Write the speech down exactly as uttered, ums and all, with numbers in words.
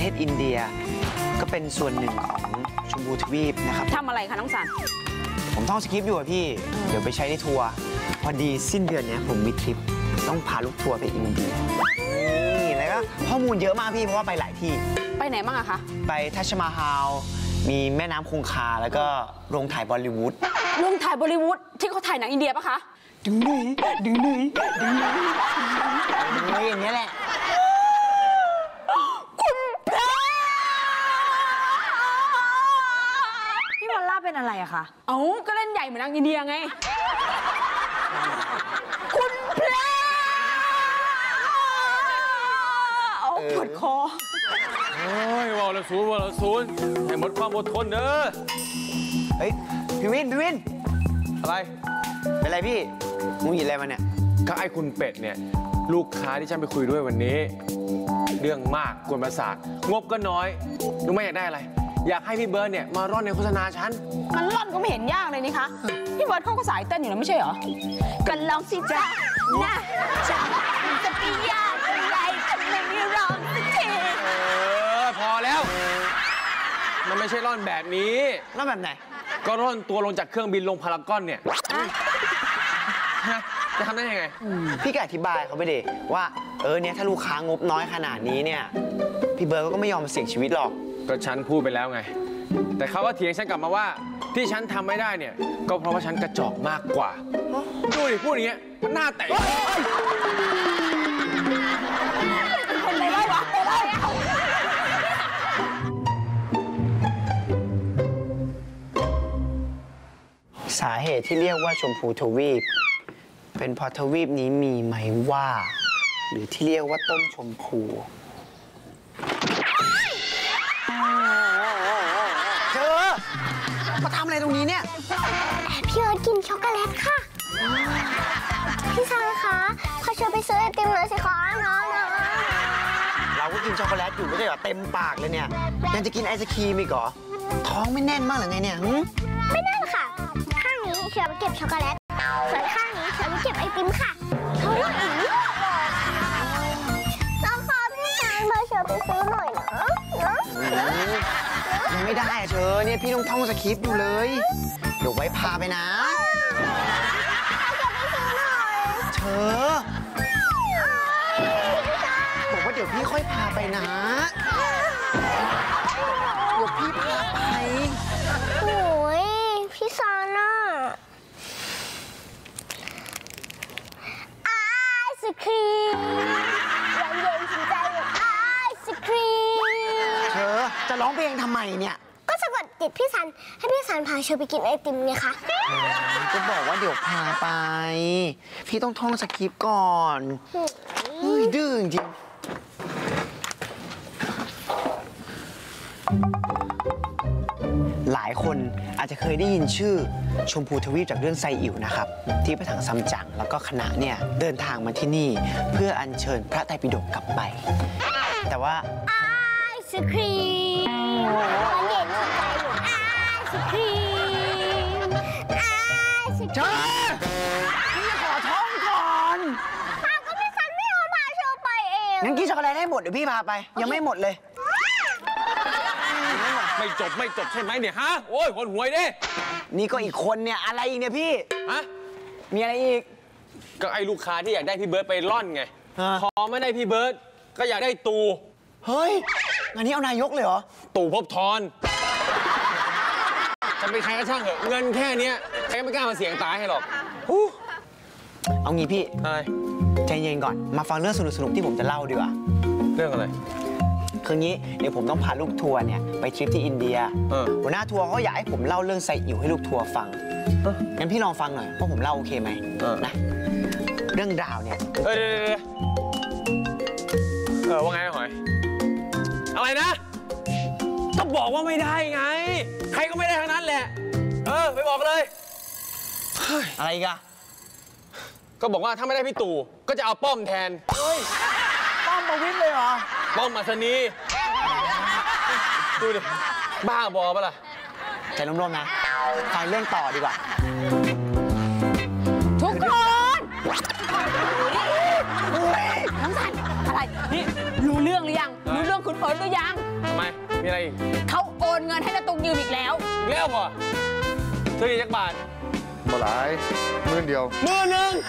ศอินเดียก็เป็นส่วนหนึ่งของชมพูทวีปนะครับทำอะไรคะน้องสันผมท่องสคริปต์อยู่อะพี่เดี๋ยวไปใช้ในทัวร์พอดีสิ้นเดือนนี้ผมมีทริปต้องพาลูกทัวร์ไปอินเดียนี่แล้วก็ข้อมูลเยอะมากพี่เพราะว่าไปหลายที่ไปไหนบ้างอะคะไปทัชมาฮาลมีแม่น้ำคงคาแล้วก็โรงถ่ายบอลลีวูดโรงถ่ายบอลลีวูดที่เขาถ่ายหนังอินเดียปะคะดึงหนุ่ยดึงหนุ่ยดึงหนุ่ยดึงหนุ่ยอย่างนี้แหละคุณพระพี่วอลล่าเป็นอะไรอะคะเอ้าก็เล่นใหญ่เหมือนนางอินเดียไงคุณพระเอาปวดคอโอ้ยวอลศูนย์วอลศูนย์ให้หมดความอดทนเด้อเฮ้ยพี่วินพี่วินอะไรเป็นไรพี่มึงหยิบอะไรมาเนี่ยก็ไอ้คุณเป็ดเนี่ยลูกค้าที่ฉันไปคุยด้วยวันนี้เรื่องมากกวนประสาทงบก็น้อยรู้ไหมอยากได้อะไรอยากให้พี่เบิร์ดเนี่ยมาร่อนในโฆษณาฉันมันร่อนก็ไม่เห็นยากเลยนี่คะพี่เบิร์ดเขาก็สายเต้นอยู่แล้วไม่ใช่เหรอกันลองสิจ้านะจ้าจะไปยากอะไรทำไมไม่ร้องสักทีเออพอแล้วมันไม่ใช่ร่อนแบบนี้ร่อนแบบไหนก็ร่อนตัวลงจากเครื่องบินลงพารากอนเนี่ยจะทำได้ยังไงพี่ก็อธิบายเขาไปดิว่าเออเนี่ยถ้าลูกค้างบน้อยขนาดนี้เนี่ยพี่เบิร์ดก็ไม่ยอมเสี่ยงชีวิตหรอกก็ฉันพูดไปแล้วไงแต่เขาก็เถียงฉันกลับมาว่าที่ฉันทำไม่ได้เนี่ยก็เพราะว่าฉันกระจอกมากกว่าดูดิพูดอย่างเงี้ยมันน่าเตะคนอะไรวะอะไรสาเหตุที่เรียกว่าชมพูทวีปเป็นเพราะทวีปนี้มีไหมว่าหรือที่เรียกว่าต้นชมพูเธอมาทำอะไรตรงนี้เนี่ยพี่เอิร์ธกินช็อกโกแลตค่ะพี่ชายคะขอเชิญไปซื้อไอติมหน่อยสิคะน้องเราก็กินช็อกโกแลตอยู่ไม่ใช่เหรอเต็มปากเลยเนี่ยยังจะกินไอศครีมอีกเหรอท้องไม่แน่นมากหรือไงเนี่ยไม่แน่นค่ะข้างนี้เชิญไปเก็บช็อกโกแลตส่วนข้างนี้เชิญไปเก็บไอติมค่ะเฮ้ยน้องขอพี่ชายมาเชิญไปซื้อหน่อยนะยังไม่ได้เธอเนี่ยพี่ต้องท่องสคริปต์อยู่เลยเดี๋ยวไว้พาไปนะเธอบอกว่าเดี๋ยวพี่ค่อยพาไปนะเดี๋ยวพี่พาไปโอ้ยพี่ซาน่าไอศครีมเย็นเย็นชื่นใจไอศครีมเธอจะร้องเพลงทำไมเนี่ยก็สะกดจิตพี่ซันให้พี่ซันพาเชอไปกินไอติมไงคะก็บอกว่าเดี๋ยวพาไปพี่ต้องท่องสคริปต์ก่อนเฮ้ยดื้อจริงหลายคนอาจจะเคยได้ยินชื่อชมพูทวีปจากเรื่องไซอิ๋วนะครับที่พระถังซัมจั๋งแล้วก็คณะเนี่ยเดินทางมาที่นี่เพื่ออัญเชิญพระไตรปิฎกกลับไปแต่ว่าไอศครีมมันเย็นชื่นใจอยู่ไอศครีมไอศครีมพี่ขอท้องก่อนอ้าวก็พี่ซันไม่ยอมพาเชอไปเองงั้นกินช็อกโกแลตให้หมดเดี๋ยวพี่พาไปยังไม่หมดเลยไม่จบไม่จบใช่ไหมเนี่ยฮะโอ้ยคนหวยดินี่ก็อีกคนเนี่ยอะไรอีกเนี่ยพี่ฮะมีอะไรอีกก็ไอ้ลูกค้าที่อยากได้พี่เบิร์ดไปร่อนไงพอไม่ได้พี่เบิร์ดก็อยากได้ตูเฮ้ยงานนี้เอานายกเลยเหรอตู่ภพธรจะเป็นใครก็ช่างเหอะเงินแค่นี้ใครก็ไม่กล้ามาเสี่ยงตายให้หรอกเอางี้พี่อะไรใจเย็นก่อนมาฟังเรื่องสนุกๆที่ผมจะเล่าดีกว่าเรื่องอะไรคืองี้เดี๋ยวผมต้องพาลูกทัวร์เนี่ยไปทริปที่อินเดียหัวหน้าทัวร์เขาอยากให้ผมเล่าเรื่องไซอิ๋วให้ลูกทัวร์ฟังงั้นพี่ลองฟังหน่อยว่าผมเล่าโอเคไหมนะเรื่องราวเนี่ยเออเออว่าไงหอยอะไรนะก็บอกว่าไม่ได้ไงใครก็ไม่ได้ทั้งนั้นแหละเออไปบอกเลยอะไรกันก็บอกว่าถ้าไม่ได้พี่ตู่ก็จะเอาป้อมแทนเฮ้ยป้อมประวิตรเลยเหรอป้อมอัศนีดูดิบ้าบอปะล่ะใจร่มๆนะฟังเรื่องต่อดีกว่าทุกคนน้องสันอะไรนี่รู้เรื่องหรือยังรู้เรื่องคุณเอิร์ธหรือยังำไม มีอะไรอีกเขาโอนเงินให้นาตุกยืมอีกแล้วอีกแล้วเหรอเธออีกจักบาทบ่หลายหมื่นเดียวมือหนึ่ง